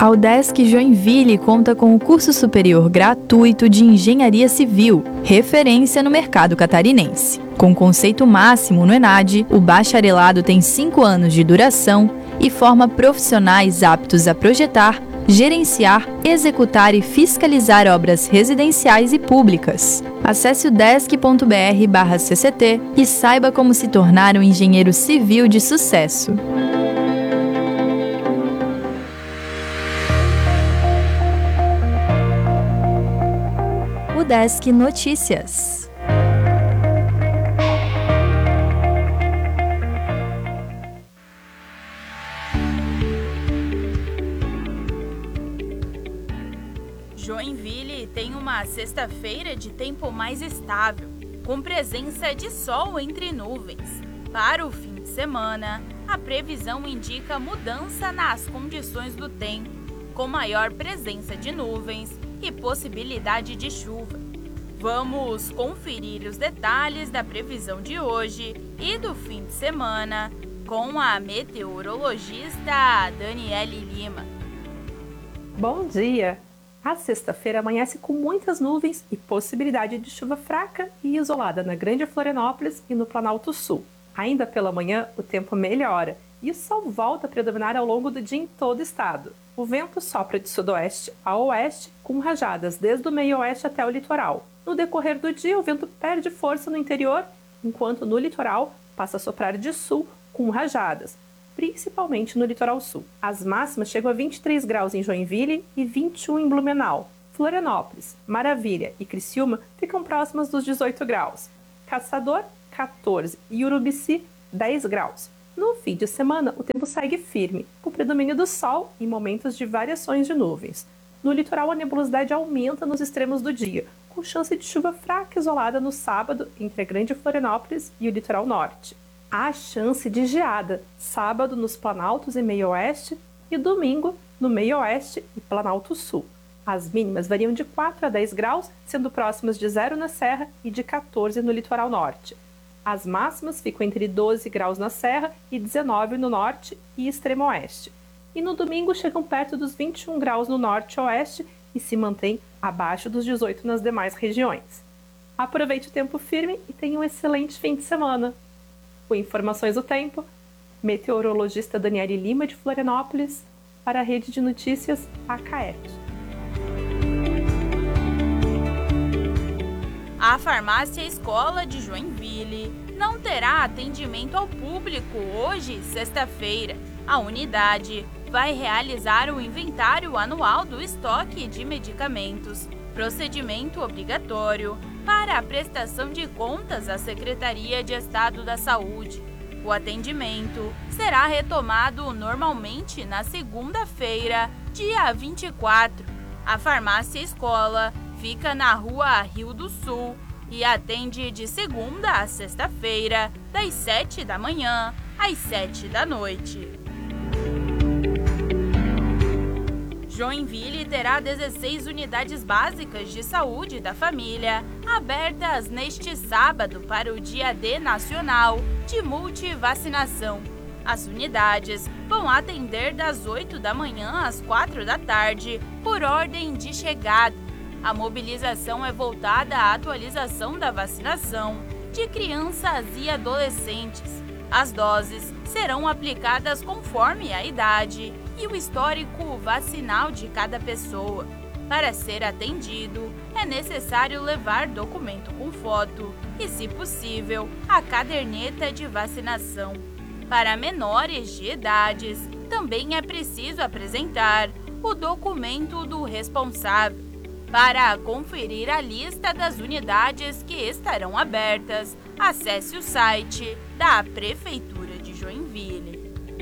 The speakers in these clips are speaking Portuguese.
A UDESC Joinville conta com o curso superior gratuito de Engenharia Civil, referência no mercado catarinense. Com conceito máximo no ENAD, o bacharelado tem 5 anos de duração e forma profissionais aptos a projetar, gerenciar, executar e fiscalizar obras residenciais e públicas. Acesse udesc.br/cct e saiba como se tornar um engenheiro civil de sucesso. UDESC Notícias. Joinville tem uma sexta-feira de tempo mais estável, com presença de sol entre nuvens. Para o fim de semana, a previsão indica mudança nas condições do tempo, com maior presença de nuvens e possibilidade de chuva. Vamos conferir os detalhes da previsão de hoje e do fim de semana com a meteorologista Daniele Lima. Bom dia! A sexta-feira amanhece com muitas nuvens e possibilidade de chuva fraca e isolada na Grande Florianópolis e no Planalto Sul. Ainda pela manhã, o tempo melhora e o sol volta a predominar ao longo do dia em todo o estado. O vento sopra de sudoeste a oeste, com rajadas desde o meio-oeste até o litoral. No decorrer do dia, o vento perde força no interior, enquanto no litoral passa a soprar de sul, com rajadas, principalmente no litoral sul. As máximas chegam a 23 graus em Joinville e 21 em Blumenau. Florianópolis, Maravilha e Criciúma ficam próximas dos 18 graus. Caçador, 14 e Urubici, 10 graus. No fim de semana, o tempo segue firme, com predomínio do sol e momentos de variações de nuvens. No litoral, a nebulosidade aumenta nos extremos do dia, com chance de chuva fraca isolada no sábado entre a Grande Florianópolis e o litoral norte. Há chance de geada, sábado nos Planaltos e Meio-Oeste e domingo no Meio-Oeste e Planalto Sul. As mínimas variam de 4 a 10 graus, sendo próximas de 0 na Serra e de 14 no litoral norte. As máximas ficam entre 12 graus na Serra e 19 no norte e extremo oeste. E no domingo chegam perto dos 21 graus no norte e oeste e se mantêm abaixo dos 18 nas demais regiões. Aproveite o tempo firme e tenha um excelente fim de semana. Com informações do tempo, meteorologista Daniele Lima de Florianópolis, para a Rede de Notícias ACAET. A Farmácia Escola de Joinville não terá atendimento ao público hoje, sexta-feira. A unidade vai realizar o inventário anual do estoque de medicamentos, procedimento obrigatório para a prestação de contas à Secretaria de Estado da Saúde. O atendimento será retomado normalmente na segunda-feira, dia 24. A Farmácia Escola fica na Rua Rio do Sul e atende de segunda a sexta-feira, das 7 da manhã às 7 da noite. Joinville terá 16 unidades básicas de saúde da família abertas neste sábado para o Dia D Nacional de Multivacinação. As unidades vão atender das 8 da manhã às 4 da tarde por ordem de chegada. A mobilização é voltada à atualização da vacinação de crianças e adolescentes. As doses serão aplicadas conforme a idade e o histórico vacinal de cada pessoa. Para ser atendido, é necessário levar documento com foto e, se possível, a caderneta de vacinação. Para menores de idades, também é preciso apresentar o documento do responsável. Para conferir a lista das unidades que estarão abertas, acesse o site da Prefeitura de Joinville.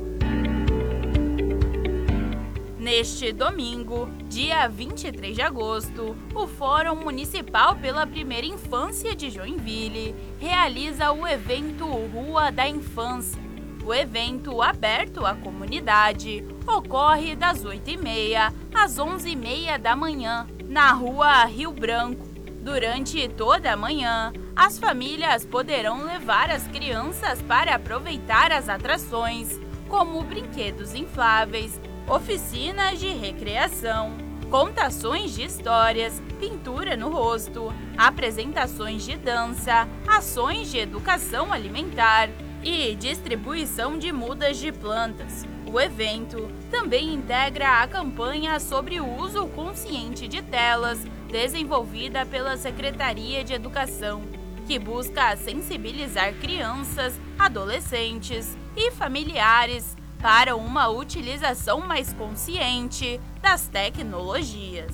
Neste domingo, dia 23 de agosto, o Fórum Municipal pela Primeira Infância de Joinville realiza o evento Rua da Infância. O evento, aberto à comunidade, ocorre das 8h30 às 11h30 da manhã, na Rua Rio Branco. Durante toda a manhã, as famílias poderão levar as crianças para aproveitar as atrações, como brinquedos infláveis, oficinas de recreação, contações de histórias, pintura no rosto, apresentações de dança, ações de educação alimentar e distribuição de mudas de plantas. O evento também integra a campanha sobre o uso consciente de telas, desenvolvida pela Secretaria de Educação, que busca sensibilizar crianças, adolescentes e familiares para uma utilização mais consciente das tecnologias.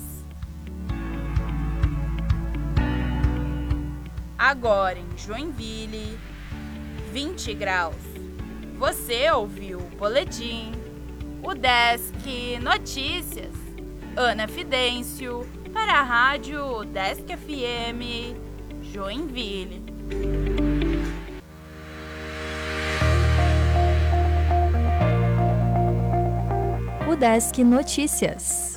Agora em Joinville, 20 graus. Você ouviu o boletim, o Desk Notícias. Ana Fidêncio, para a Rádio Desk FM, Joinville. O Desk Notícias.